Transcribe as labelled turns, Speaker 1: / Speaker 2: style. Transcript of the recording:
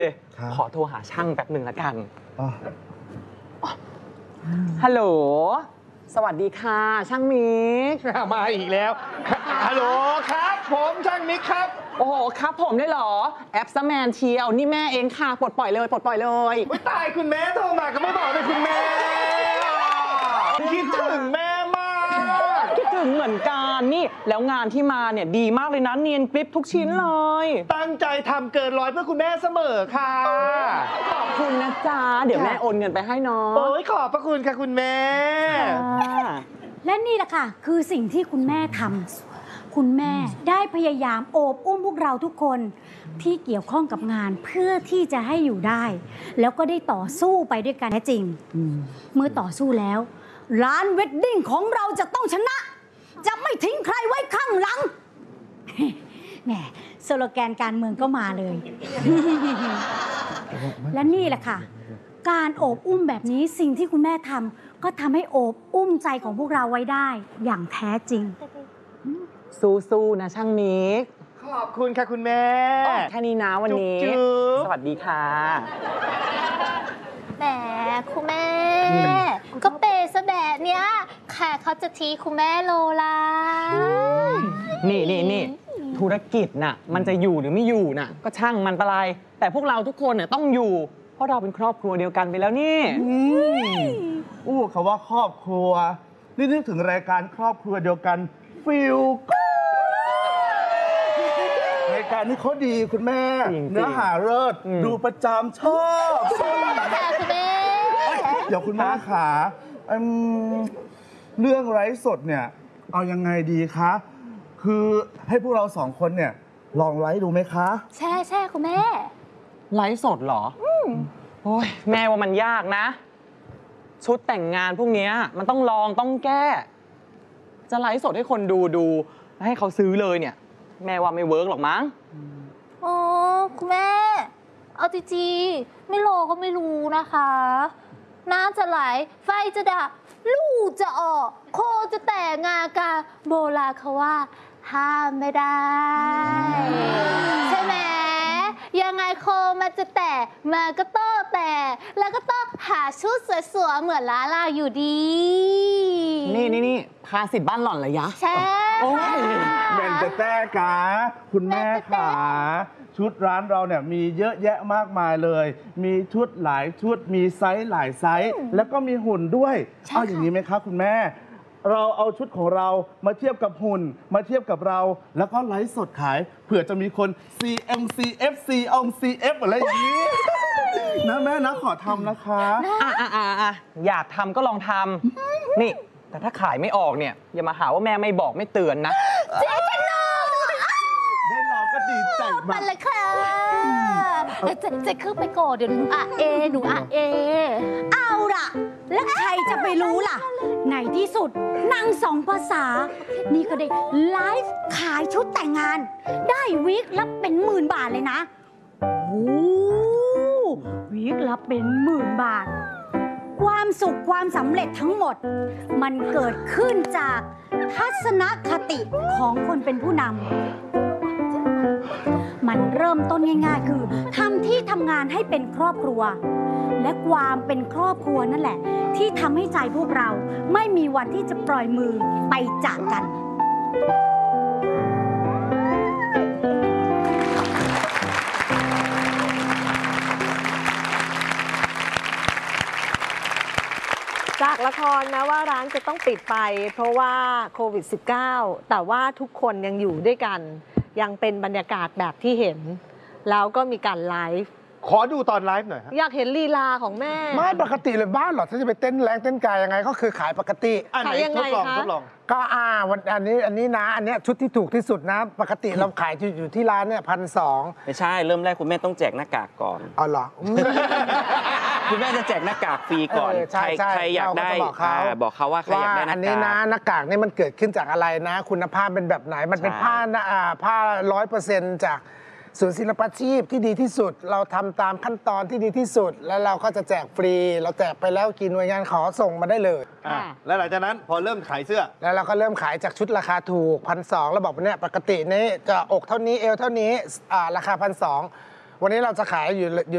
Speaker 1: ขอโทรหาช่างแป๊บหนึ่งละกันฮัลโหลสวัสดีค่ะช่างมิก
Speaker 2: มาอีกแล้วฮัลโหลครับผมช่างมิกครับ
Speaker 1: โอ้โหครับผมได้เหรอแอปซัมแมนเชียวนี่แม่เองค่ะปลดปล่อยเลยปลดปล่อยเลย
Speaker 2: ไม่ตายคุณแม่โทรมาก็ไม่บอกเลยคุณแม่คิดถึงแม่มาก
Speaker 1: คิดถึงเหมือนกันนี่แล้วงานที่มาเนี่ยดีมากเลยนะเนียนกริบทุกชิ้นเลย
Speaker 2: ตั้งใจทำเกินร้อยเพื่อคุณแม่เสมอค่ะ
Speaker 1: ขอบคุณนะจ๊ะเดี๋ยวแม่โอนเงินไปให้น้อง
Speaker 2: โอ้ยขอบพระคุณค่ะคุณแม่
Speaker 3: และนี่แหละค่ะคือสิ่งที่คุณแม่ทำคุณแม่ได้พยายามโอบอุ้มพวกเราทุกคนที่เกี่ยวข้องกับงานเพื่อที่จะให้อยู่ได้แล้วก็ได้ต่อสู้ไปด้วยกันแท้จริงเมื่อต่อสู้แล้วร้านเวดดิ้งของเราจะต้องชนะจะไม่ทิ้งใครไว้ข้างหลังแหมสโลแกนการเมืองก็มาเลยและนี่แหละค่ะการโอบอุ้มแบบนี้สิ่งที่คุณแม่ทำก็ทำให้โอบอุ้มใจของพวกเราไว้ได้อย่างแท้จริง
Speaker 1: สู้ๆนะช่างมิก
Speaker 2: ขอบคุณค่ะคุณแม่
Speaker 1: แค่นี้นะวันนี้สวัสดีค่ะ
Speaker 4: แหมคุณแม่ก็เปซะแบบเนี้ยแขกเขาจะทีคุณแม่โลละ
Speaker 1: นี่ธุรกิจน่ะมันจะอยู่หรือไม่อยู่น่ะก็ช่างมันไปเลยแต่พวกเราทุกคนเนี่ยต้องอยู่เพราะเราเป็นครอบครัวเดียวกันไปแล้วนี่
Speaker 2: คำว่าครอบครัวนี่นึกถึงรายการครอบครัวเดียวกันฟิลรายการนี้เขาดีคุณแม่เนื้อหาเลิศดูประจำชอบ
Speaker 4: ค่ะคุณแม่
Speaker 2: เดี๋ยวคุณแม่ขาเรื่องไลฟ์สดเนี่ยเอายังไงดีคะคือให้พวกเรา2 คนเนี่ยลองไลฟ์ดูไหมคะ
Speaker 4: ใช่คุณแม่
Speaker 1: ไลฟ์สดเหรอโอ้ยแม่ว่ามันยากนะชุดแต่งงานพวกนี้มันต้องลองต้องแก้จะไลฟ์สดให้คนดูแล้วให้เขาซื้อเลยเนี่ยแม่ว่าไม่เวิร์กหรอกมั้ง
Speaker 4: อ๋อคุณแม่เอาจริงๆไม่รอก็ไม่รู้นะคะน้ำจะไหลไฟจะดับลูกจะออกโคจะแต่งงานกันโบราณเขาว่าห้ามไม่ได้ใช่ไหมยังไงโคมันจะแต่มันก็ต้องแต่แล้วก็ต้องหาชุดสวยๆเหมือนลาลาอยู่ดี
Speaker 1: นี่พาสิทธิ์บ้านหล่อนเหรอยะ
Speaker 4: ใช่
Speaker 1: โอ้ย
Speaker 2: แม่แต่กาคุณแม่ขาชุดร้านเราเนี่ยมีเยอะแยะมากมายเลยมีชุดหลายชุดมีไซส์หลายไซส์แล้วก็มีหุ่นด้วยเอาอย่างนี้ไหมครับคุณแม่เราเอาชุดของเรามาเทียบกับหุ่นมาเทียบกับเราแล้วก็ไลฟ์สดขายเผื่อจะมีคน CF อะไรอย่างนี้นะแม่นะขอทำนะคะ
Speaker 1: อยากทำก็ลองทำนี่แต่ถ้าขายไม่ออกเนี่ยอย่ามาหาว่าแม่ไม่บอกไม่เตือนนะ
Speaker 4: เจ๊จะนอน
Speaker 2: ได้ลองก็ดีใจมาก
Speaker 4: เลยค่ะจะขึ้นไปก่อนเดี๋ยวหนู
Speaker 3: เอาล่ะแล้วใครจะไปรู้ล่ะในที่สุดนาง2 ภาษานี่ก็ได้ไลฟ์ขายชุดแต่งงานได้วีคละเป็น10,000 บาทเลยนะโอ้วีคละเป็น10,000 บาทความสุขความสำเร็จทั้งหมดมันเกิดขึ้นจากทัศนคติของคนเป็นผู้นำมันเริ่มต้นง่ายๆคือทำที่ทำงานให้เป็นครอบครัวและความเป็นครอบครัวนั่นแหละที่ทำให้ใจพวกเราไม่มีวันที่จะปล่อยมือไปจากกัน
Speaker 5: จากละครนะว่าร้านจะต้องปิดไปเพราะว่าโควิด -19 แต่ว่าทุกคนยังอยู่ด้วยกันยังเป็นบรรยากาศแบบที่เห็นแล้วก็มีการไลฟ์
Speaker 2: ขอดูตอนไลฟ์หน่อย
Speaker 5: อยากเห็นลีลาของแม่
Speaker 6: ไม่ปกติเลยบ้านหรอถ้าจะไปเต้นแรงเต้นกายยังไงก็คือขายปกติ
Speaker 5: ขายยังไงคะ
Speaker 6: ทดลองก็วันอันนี้นะอันนี้ชุดที่ถูกที่สุดนะปกติเราขายอยู่ที่ร้านเนี่ย1,200
Speaker 7: ไม่ใช่เริ่มแรกคุณแม่ต้องแจกหน้ากากก่อน
Speaker 6: อ๋อเหรอ
Speaker 7: คุณแม่จะแจกหน้ากากฟรีก่อนใครอยากได้บอกเขาว่าใครอยากได้หน้ากาก
Speaker 6: อันนี้นะหน้ากากนี่มันเกิดขึ้นจากอะไรนะคุณภาพเป็นแบบไหนมันเป็นผ้า100%จากศูนย์ศิลปาชีพที่ดีที่สุดเราทำตามขั้นตอนที่ดีที่สุดแล้วเราก็จะแจกฟรีเราแจกไปแล้วกี่หน่วยงานขอส่งมาได้เลย
Speaker 2: แล้วหลังจากนั้นพอเริ่มขายเสื้อ
Speaker 6: แล้วเราก็เริ่มขายจากชุดราคาถูก1,200แล้วบอกว่าเนี่ยปกตินี้จะอกเท่านี้เอวเท่านี้ราคา1,200วันนี้เราจะขายอยู่